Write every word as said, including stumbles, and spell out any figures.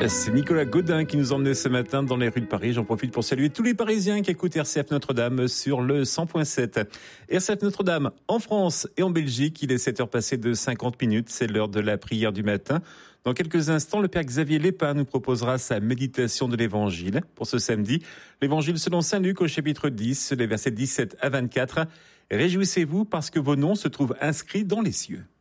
C'est Nicolas Gaudin qui nous emmenait ce matin dans les rues de Paris. J'en profite pour saluer tous les Parisiens qui écoutent R C F Notre-Dame sur le cent point sept. R C F Notre-Dame en France et en Belgique, il est sept heures passées de cinquante minutes. C'est l'heure de la prière du matin. Dans quelques instants, le Père Xavier Lépin nous proposera sa méditation de l'Évangile. Pour ce samedi, l'Évangile selon saint Luc au chapitre dix, les versets dix-sept à vingt-quatre. Réjouissez-vous parce que vos noms se trouvent inscrits dans les cieux.